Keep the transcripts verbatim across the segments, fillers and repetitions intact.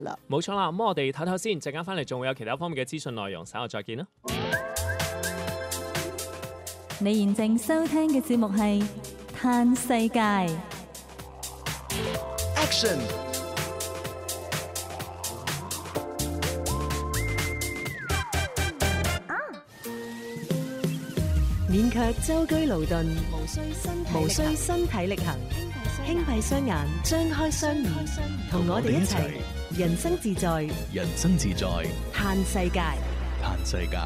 啦。 冇錯啦，咁我哋唞唞先，陣間翻嚟仲會有其他方面嘅資訊內容，稍後再見啦。 你現正收聽嘅節目係《嘆世界》。 Action！ 勉強舟車勞頓， 無需身體無需身體力行，輕閉雙眼，張開雙耳，同我哋一齊人生自在， 人生自在， 嘆世界。 嘆世界。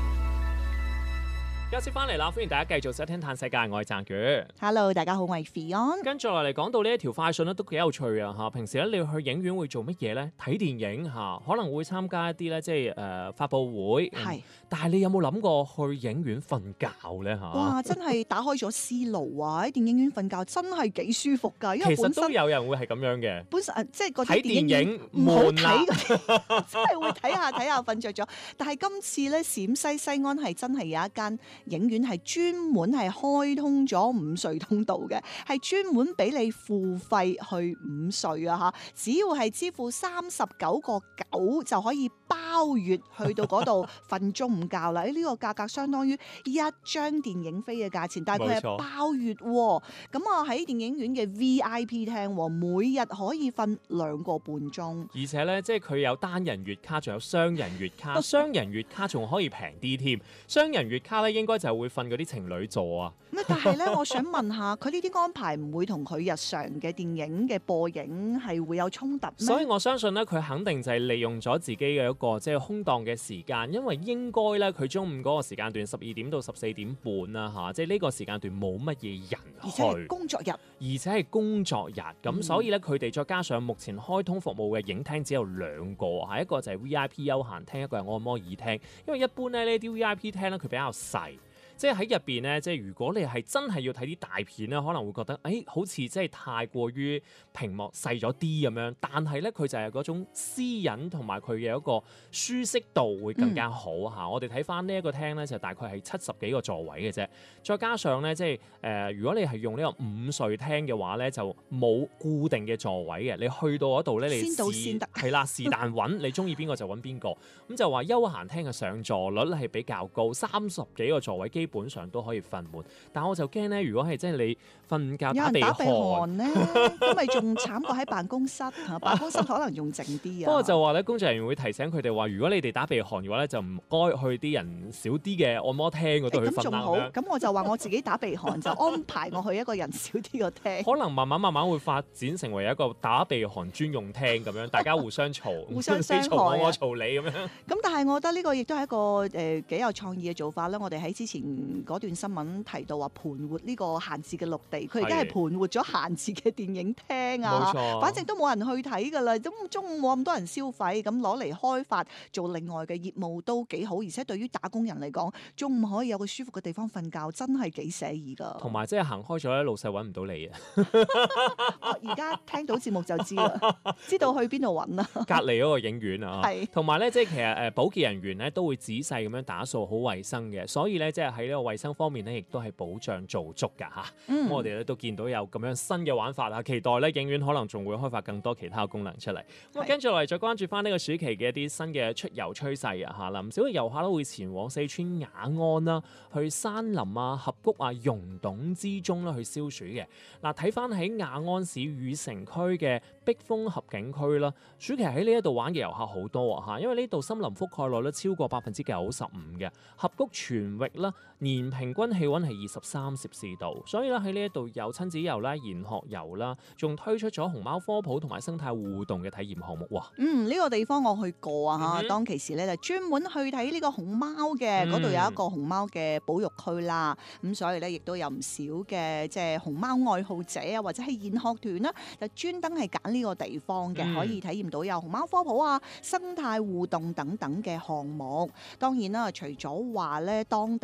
休息翻嚟啦，歡迎大家繼續收聽《嘆世界》，我係鄭月。 Hello， 大家好，我係 Fion。 跟住落嚟講到呢一條快訊咧，都幾有趣啊嚇！平時咧你去影院會做乜嘢咧？睇電影嚇，可能會參加一啲咧，即係誒、呃、發佈會。係、嗯，但係你有冇諗過去影院瞓覺咧嚇？ 哇！真係打開咗思路啊！喺電影院瞓覺真係幾舒服㗎，因為其實都有人會係咁樣嘅。 本身即係嗰啲睇電影唔好睇嗰啲， 真係會睇下睇下瞓着咗。但係今次咧，陝西西安係真係有一間影院係專門係開通咗午睡通道嘅，係專門俾你付費去午睡啊嚇！只要係支付三十九個九就可以包月去到嗰度瞓中午覺啦。呢、這個價格相當於一張電影飛嘅價錢，但係佢係包月喎。咁啊喺電影院嘅 V I P 廳，每日可以瞓兩個半鐘。 而且咧，即係佢有單人月卡，仲有雙人月卡，雙人月卡仲可以平啲添。雙人月卡咧應該就係會瞓嗰啲情侶座啊。 咁但係咧，我想問下，佢呢啲安排唔會同佢日常嘅電影嘅播映係會有衝突咩？ 所以我相信咧，佢肯定就係利用咗自己嘅一個即係空檔嘅時間，因為應該咧佢中午嗰個時間段十二點到十四點半啦嚇，即係呢個時間段冇乜嘢人去， 而且係工作日， 而且係工作日，咁、嗯、所以咧佢哋再加上目前開通服務嘅影廳只有兩個，係一個就係 V I P 休閒廳，一個係按摩椅廳，因為一般咧呢啲 V I P 廳咧佢比較細。即係喺入邊咧，即係如果你係真係要睇啲大片咧，可能會覺得，誒、欸、好似即係太過於屏幕細咗啲咁樣。但係咧，佢就係嗰種私隱同埋佢嘅一個舒適度會更加好嚇、嗯。我哋睇翻呢一個廳咧，就大概係七十幾個座位嘅啫。再加上咧，即係誒、呃，如果你係用呢個午睡廳嘅話咧，就冇固定嘅座位嘅。你去到嗰度咧，你先到先得係啦，是但揾你中意邊個就揾邊個。咁就話休閒廳嘅上座率係比較高，三十幾個座位基本上都可以瞓滿，但我就驚咧，如果係即係你瞓覺打鼻鼾咧， 咁咪仲慘過喺辦公室嚇，辦公室可能仲靜啲啊。 不過就話咧，工作人員會提醒佢哋話，如果你哋打鼻鼾嘅話咧，就唔該去啲人少啲嘅按摩廳嗰度去瞓啦。咁仲好， 咁我就話我自己打鼻鼾就安排我去一個人少啲嘅廳。 可能慢慢慢慢會發展成為一個打鼻鼾專用廳咁樣，大家互相嘈， 互相傷害， 你嘈我，我嘈你咁樣。 咁但係我覺得呢個亦都係一個誒幾有創意嘅做法啦。我哋喺之前嗰段新聞提到話盤活呢個閒置嘅綠地，佢而家係盤活咗閒置嘅電影廳啊，冇錯，反正都冇人去睇㗎啦，咁中午冇咁多人消費，咁攞嚟開發做另外嘅業務都幾好，而且對於打工人嚟講，中午可以有個舒服嘅地方瞓覺，真係幾寫意㗎。 同埋即係行開咗咧，老細揾唔到你啊！ 我而家聽到節目就知啦，知道去邊度揾啦。 隔離嗰個影院啊，係同埋咧，即係其實誒保潔人員咧都會仔細咁樣打掃好衞生嘅，所以咧即係喺呢個衞生方面咧，亦都係保障做足㗎嚇。咁、嗯、我哋咧都見到有咁樣新嘅玩法啊，期待咧影院可能仲會開發更多其他功能出嚟。咁跟住落嚟再關注翻呢個暑期嘅一啲新嘅出遊趨勢啊嚇，唔少嘅遊客都會前往四川雅安啦，去山林啊、峽谷啊、溶洞之中啦去消暑嘅。嗱，睇翻喺雅安市雨城區嘅碧峰峽景區啦，暑期喺呢一度玩嘅遊客好多啊嚇，因為呢度森林覆蓋率咧超過百分之九十五嘅，峽谷全域啦年平均氣溫係二十三攝氏度，所以咧喺呢一度有親子遊啦、研學遊啦，仲推出咗熊貓科普同埋生態互動嘅體驗項目喎。 嗯，呢、這個地方我去過啊嚇、嗯，當其時咧就專門去睇呢個熊貓嘅，嗰、嗯、度有一個熊貓嘅保育區啦，咁所以咧亦都有唔少嘅即係熊貓愛好者啊，或者係研學團啦，就專登係揀呢個地方嘅、嗯，可以體驗到有熊貓科普啊、生態互動等等嘅項目。當然啦，除咗話咧當地好清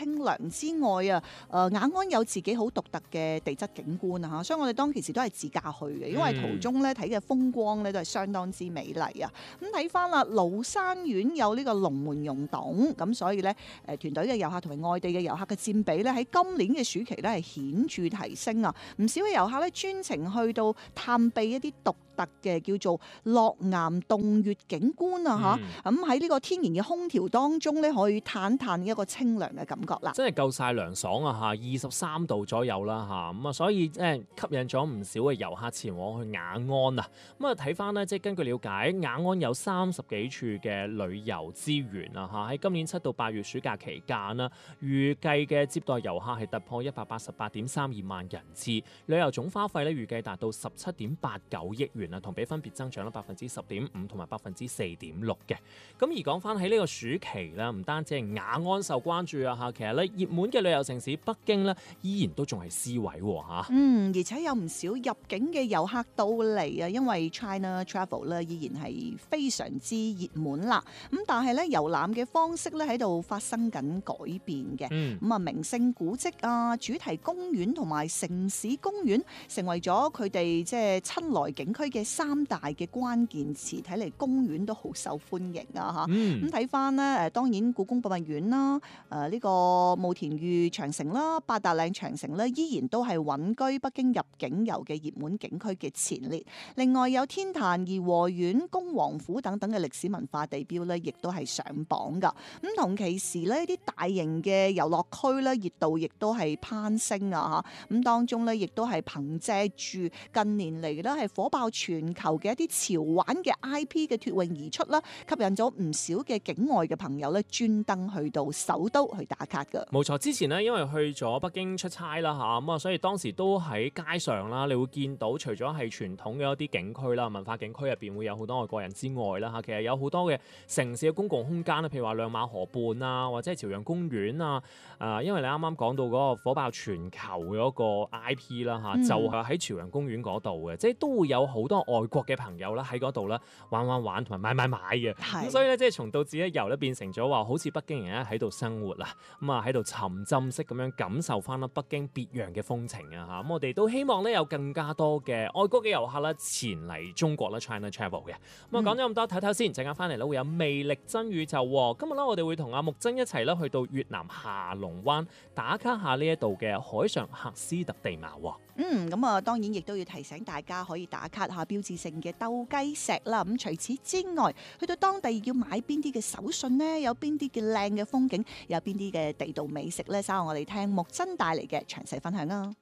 清涼之外啊，誒、呃、雅安有自己好獨特嘅地質景觀啊嚇，所以我哋當其時都係自駕去嘅，因為途中咧睇嘅風光咧都係相當之美麗啊。咁睇翻啦，廬山縣有呢個龍門溶洞，咁所以咧誒團隊嘅遊客同埋外地嘅遊客嘅佔比咧喺今年嘅暑期咧係顯著提升啊！唔少嘅遊客咧專程去到探秘一啲獨特嘅叫做落岩洞穴景觀啊嚇，咁喺呢個天然嘅空調當中咧，可以嘆嘆一個清涼嘅感覺啦。 真係夠晒涼爽啊嚇，二十三度左右啦嚇，咁啊所以誒吸引咗唔少嘅遊客前往去雅安啊。咁啊睇翻咧，即係根據了解，雅安有三十幾處嘅旅遊資源啊嚇，喺今年七到八月暑假期間啦，預計嘅接待遊客係突破一百八十八點三二萬人次，旅遊總花費咧預計達到十七點八九億元啊，同比分別增長咗百分之十點五同埋百分之四點六嘅。咁而講翻喺呢個暑期啦，唔單止係雅安受關注啊嚇，其實咧熱門嘅旅遊城市北京咧依然都仲係 C 位喎嚇。 嗯，而且有唔少入境嘅遊客到嚟啊，因為 China Travel 咧依然係非常之熱門啦。咁但係咧遊覽嘅方式咧喺度發生緊改變嘅。咁啊、嗯，名勝古蹟啊、主題公園同埋城市公園成為咗佢哋即係親來景區嘅三大嘅關鍵詞。睇嚟公園都好受歡迎啊嚇。咁睇翻咧誒，當然故宮博物院啦、誒、呃、呢、呢個慕田峪長城啦、八達嶺長城咧，依然都係穩居北京入境遊嘅熱門景區嘅前列。另外有天壇、頤和園、恭王府等等嘅歷史文化地標咧，亦都係上榜噶。咁同其時呢啲大型嘅遊樂區咧，熱度亦都係攀升啊嚇。咁當中咧，亦都係憑藉住近年嚟咧係火爆全球嘅一啲潮玩嘅 I P 嘅脫穎而出啦，吸引咗唔少嘅境外嘅朋友咧，專登去到首都去打卡噶。 冇錯，之前咧因為去咗北京出差啦嚇，咁啊所以當時都喺街上啦，你會見到除咗係傳統嘅一啲景區啦、文化景區入邊會有好多外國人之外啦嚇，其實有好多嘅城市嘅公共空間啦，譬如話亮馬河畔啊，或者係朝陽公園啊，誒，因為你啱啱講到嗰個火爆全球嘅嗰個 I P 啦嚇，嗯、就係喺朝陽公園嗰度嘅，即係都會有好多外國嘅朋友啦喺嗰度啦玩玩玩同埋買買買嘅，咁是所以咧即係從到此一遊咧變成咗話好似北京人咧喺度生活啊，咁啊喺度沉浸式咁樣感受翻啦北京別樣嘅風情啊嚇，咁我哋都希望咧有更加多嘅外國嘅遊客啦前嚟中國啦 China Travel 嘅，咁啊講咗咁多，睇睇先，陣間翻嚟咧會有魅力真宇宙，今日咧我哋會同阿木真一齊咧去到越南下龍灣打卡下呢一度嘅海上喀斯特地貌。 嗯，咁啊當然亦都要提醒大家可以打卡下標誌性嘅鬥雞石啦。咁除此之外，去到當地要買邊啲嘅手信呢？有邊啲嘅靚嘅風景，有邊啲嘅地道美食呢？稍後我哋聽木真帶嚟嘅詳細分享啊！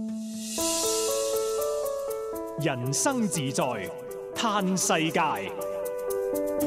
人生自在，嘆世界。